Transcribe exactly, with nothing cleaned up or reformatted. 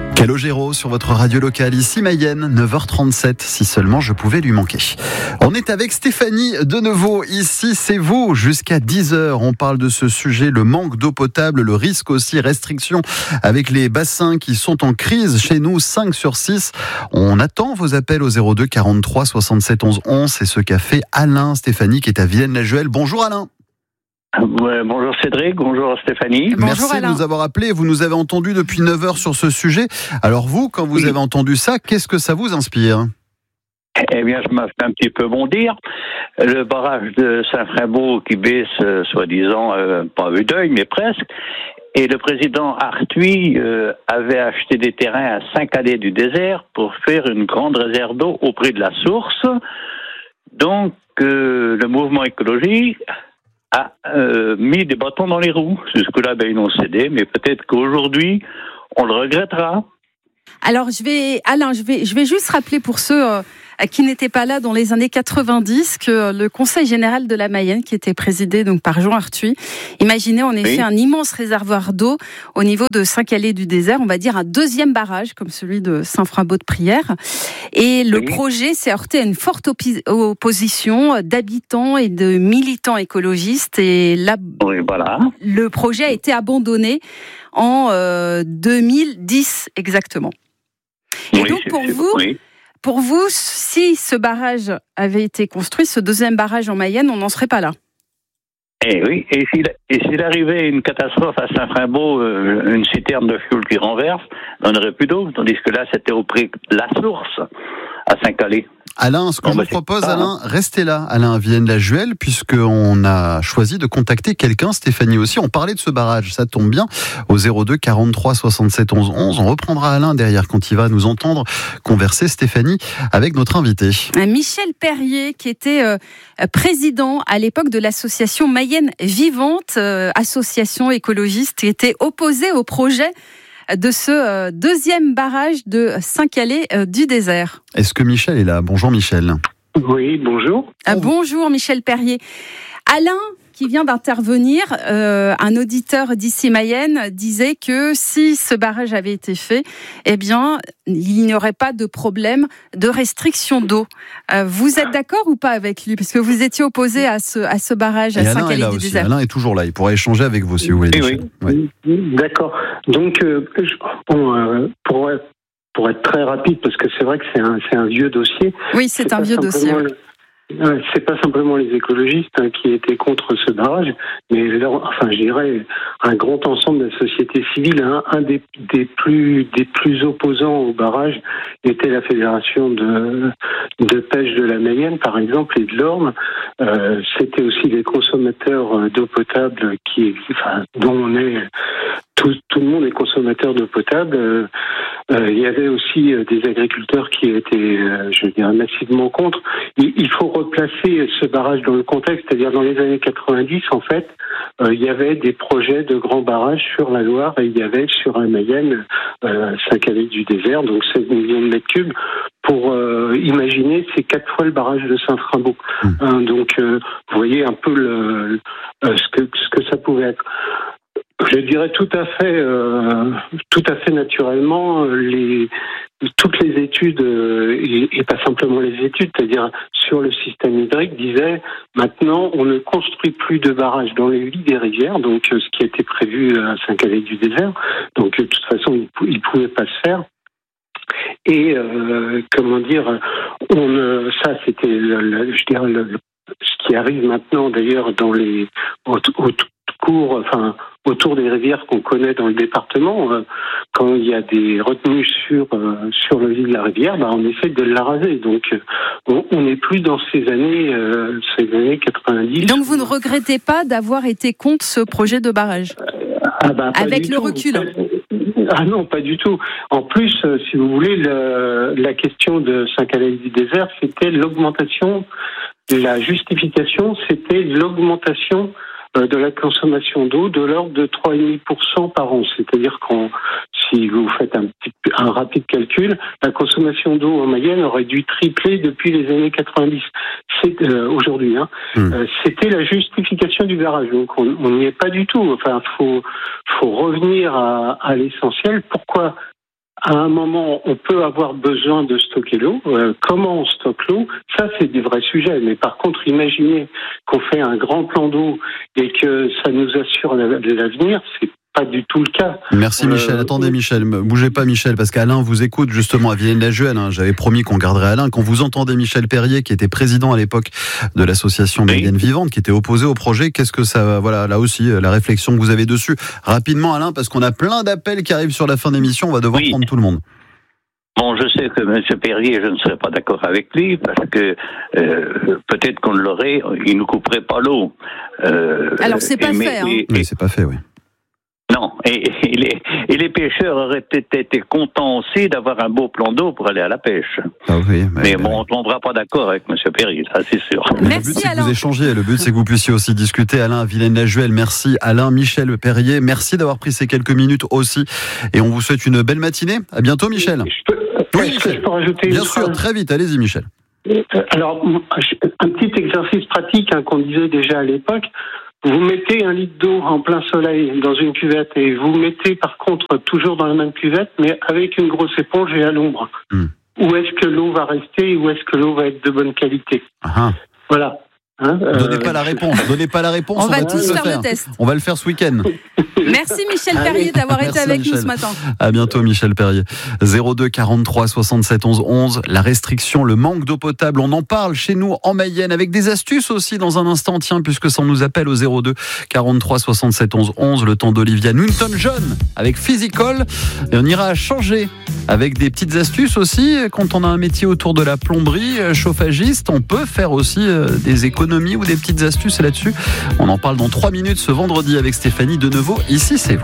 Calogero sur votre radio locale, ici Mayenne, neuf heures trente-sept, si seulement je pouvais lui manquer. On est avec Stéphanie de Nevaux, ici c'est vous, jusqu'à dix heures. On parle de ce sujet, le manque d'eau potable, le risque aussi, restriction avec les bassins qui sont en crise chez nous, cinq sur six. On attend vos appels au zéro deux quarante-trois soixante-sept onze onze, c'est ce qu'a fait Alain, Stéphanie qui est à Vienne-la-Juhel. Bonjour Alain. Ouais, bonjour Cédric, bonjour Stéphanie. Merci bonjour de nous avoir appelés. Vous nous avez entendu depuis neuf heures sur ce sujet. Alors vous, quand vous Oui. avez entendu ça, qu'est-ce que ça vous inspire ? Eh bien, je m'a fait un petit peu bondir. Le barrage de Saint-Frimbault qui baisse, euh, soi-disant, euh, pas à vue d'œil, mais presque. Et le président Arthuis euh, avait acheté des terrains à Saint-Calais-du-Désert pour faire une grande réserve d'eau auprès de la source. Donc, euh, le mouvement écologique a euh, mis des bâtons dans les roues. Jusque-là, ben, ils ont cédé, mais peut-être qu'aujourd'hui, on le regrettera. Alors, je vais, Alain, je vais, je vais juste rappeler pour ceux euh, qui n'étaient pas là dans les années quatre-vingt-dix que le Conseil général de la Mayenne, qui était présidé donc par Jean Arthuis, imaginait en effet oui. un immense réservoir d'eau au niveau de Saint-Calais-du-Désert, on va dire un deuxième barrage comme celui de Saint-Frimbault-de-Prières. Et le oui. projet s'est heurté à une forte oppi- opposition d'habitants et de militants écologistes. Et là, oui, voilà. le projet a été abandonné en euh, deux mille dix exactement. Et oui, donc pour c'est, vous, oui. pour vous, si ce barrage avait été construit, ce deuxième barrage en Mayenne, on n'en serait pas là. Eh oui, et s'il, et s'il arrivait une catastrophe à Saint-Frimbault, euh, une citerne de fioul qui renverse, on n'aurait plus d'eau, tandis que là, c'était auprès de la source à Saint-Calais. Alain, ce que non, je bah, vous propose, pas, Alain, restez là, Alain, à Vienne-la-Juhel, puisqu'on a choisi de contacter quelqu'un, Stéphanie aussi. On parlait de ce barrage, ça tombe bien, au zéro deux quarante-trois soixante-sept onze onze. On reprendra Alain derrière quand il va nous entendre converser, Stéphanie, avec notre invité. Michel Perrier, qui était euh, président à l'époque de l'association Mayenne Vivante, euh, association écologiste, qui était opposée au projet de ce euh, deuxième barrage de Saint-Calais-du-Désert. Euh, Est-ce que Michel est là ? Bonjour Michel. Oui, bonjour. Euh, bonjour Michel Perrier. Alain, qui vient d'intervenir, euh, un auditeur d'ici Mayenne disait que si ce barrage avait été fait, eh bien, il n'y aurait pas de problème de restriction d'eau. Euh, vous êtes d'accord ou pas avec lui ? Parce que vous étiez opposé à ce, à ce barrage à Saint-Calais-du-Désert. Alain est toujours là, il pourra échanger avec vous si vous voulez. Oui, oui. Oui. D'accord. Donc, euh, bon, euh, pour, pour être très rapide, parce que c'est vrai que c'est un, c'est un vieux dossier. Oui, c'est, c'est un vieux dossier. Le... C'est pas simplement les écologistes hein, qui étaient contre ce barrage, mais là, enfin, je dirais un grand ensemble de la société civile. Hein. Un des, des plus des plus opposants au barrage était la fédération de de pêche de la Mayenne, par exemple, et de l'Orne. Euh, c'était aussi les consommateurs d'eau potable qui, enfin, dont on est tout, tout le monde est consommateur d'eau potable. Euh, euh, il y avait aussi euh, des agriculteurs qui étaient, euh, je dirais, massivement contre. Il, il faut replacer ce barrage dans le contexte, c'est-à-dire dans les années quatre-vingt-dix, en fait, euh, il y avait des projets de grands barrages sur la Loire et il y avait sur la Mayenne euh, Saint-Calais-du-Désert, donc seize millions de mètres cubes, pour euh, imaginer c'est quatre fois le barrage de Saint-Frimbault. Mmh. Hein, donc, euh, vous voyez un peu le, le, ce que ce que ça pouvait être. Je dirais tout à fait, euh, tout à fait naturellement, les, toutes les études, euh, et, et pas simplement les études, c'est-à-dire sur le système hydrique, disaient maintenant on ne construit plus de barrages dans les lits des rivières, donc euh, ce qui a été prévu à Saint-Calais-du-Désert, donc de toute façon il ne pouvait pas se faire. Et euh, comment dire, on, euh, ça c'était, le, le, je dirais, le, ce qui arrive maintenant d'ailleurs dans les au, au, cours, enfin autour des rivières qu'on connaît dans le département, euh, quand il y a des retenues sur euh, sur le lit de la rivière, bah, on essaie de la raser. Donc euh, on n'est plus dans ces années euh, ces années quatre-vingt-dix. Donc vous ne regrettez pas d'avoir été contre ce projet de barrage euh, ah bah, avec le tout. recul. Ah non, pas du tout. En plus, euh, si vous voulez, le, la question de Saint-Calais-du-Désert, c'était l'augmentation, la justification, c'était l'augmentation de la consommation d'eau de l'ordre de trois virgule cinq pour cent par an. C'est-à-dire qu'en si vous faites un, petit, un rapide calcul, la consommation d'eau en Mayenne aurait dû tripler depuis les années quatre-vingt-dix. C'est, euh, aujourd'hui, hein. Mmh. Euh, c'était la justification du barrage. Donc on n'y est pas du tout. Enfin, faut faut revenir à, à l'essentiel. Pourquoi à un moment, on peut avoir besoin de stocker l'eau. Euh, comment on stocke l'eau? Ça, c'est des vrais sujets. Mais par contre, imaginez qu'on fait un grand plan d'eau et que ça nous assure l'avenir, c'est pas du tout le cas. Merci Michel. Euh, Attendez Michel, bougez pas Michel, parce qu'Alain vous écoute justement à Villennes-la-Juhel. Hein. J'avais promis qu'on garderait Alain. Quand vous entendez Michel Perrier, qui était président à l'époque de l'association Mayenne Vivante, qui était opposé au projet, qu'est-ce que ça, voilà, là aussi, la réflexion que vous avez dessus. Rapidement Alain, parce qu'on a plein d'appels qui arrivent sur la fin d'émission, on va devoir oui. prendre tout le monde. Bon, je sais que M. Perrier, je ne serais pas d'accord avec lui, parce que euh, peut-être qu'on l'aurait, il ne couperait pas l'eau. Euh, Alors c'est pas mais, fait. Hein. Et, oui, c'est pas fait, oui. Non, et, et, les, et les pêcheurs auraient peut-être été contents aussi d'avoir un beau plan d'eau pour aller à la pêche. Ah oui, mais, mais bon, on ne tombera pas d'accord avec M. Perrier, ça c'est sûr. Mais merci, le but c'est que vous échangiez, le but c'est que vous puissiez aussi discuter. Alain Villennes-la-Juhel, merci. Alain, Michel Perrier, merci d'avoir pris ces quelques minutes aussi. Et on vous souhaite une belle matinée. À bientôt Michel. Je peux, oui, Michel. Je peux rajouter Bien une sûr, phrase. Très vite, allez-y Michel. Alors, un petit exercice pratique hein, qu'on disait déjà à l'époque. Vous mettez un litre d'eau en plein soleil dans une cuvette et vous mettez par contre toujours dans la même cuvette, mais avec une grosse éponge et à l'ombre. Mm. Où est-ce que l'eau va rester? Où est-ce que l'eau va être de bonne qualité? Ah. Voilà. Hein, Donnez euh, pas la réponse. Donnez pas la réponse. On, on va, va tous tous faire le faire. le test. On va le faire ce week-end. Merci Michel Perrier d'avoir été avec Michel. nous ce matin. À bientôt Michel Perrier. zéro deux quarante-trois soixante-sept onze onze. La restriction, le manque d'eau potable, on en parle chez nous en Mayenne avec des astuces aussi dans un instant. Tiens, puisque ça nous appelle au zéro deux quarante-trois soixante-sept onze onze. Le temps d'Olivia Newton-John avec Physical. Et on ira changer avec des petites astuces aussi. Quand on a un métier autour de la plomberie, chauffagiste, on peut faire aussi des économies ou des petites astuces là-dessus. On en parle dans trois minutes ce vendredi avec Stéphanie Deneveau. Ici, c'est vous.